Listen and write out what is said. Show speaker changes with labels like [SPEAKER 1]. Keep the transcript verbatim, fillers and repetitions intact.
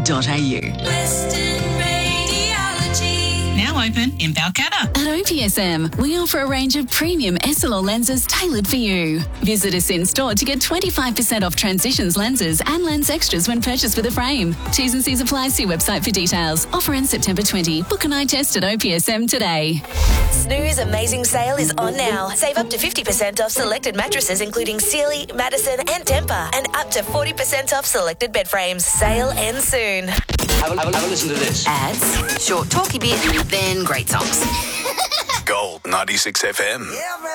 [SPEAKER 1] dot a u.
[SPEAKER 2] Now open in Balcatta.
[SPEAKER 3] At O P S M, we offer a range of premium S L R lenses tailored for you. Visit us in store to get twenty-five percent off Transitions lenses and lens extras when purchased with a frame. T's and C's apply. See website for details. Offer ends September twentieth. Book an eye test at O P S M today.
[SPEAKER 4] Snooze Amazing Sale is on now. Save up to fifty percent off selected mattresses including Sealy, Madison and Tempur, and up to forty percent off selected bed frames. Sale ends soon.
[SPEAKER 5] Have a, have a, have a listen to this.
[SPEAKER 6] Ads, short talky bit, then great songs.
[SPEAKER 7] Gold ninety-six F M.
[SPEAKER 8] Yeah,